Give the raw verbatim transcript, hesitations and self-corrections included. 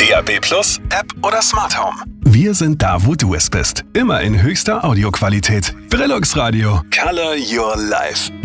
D A B Plus, App oder Smart Home. Wir sind da, wo du es bist. Immer in höchster Audioqualität. Brillux Radio. Color your life.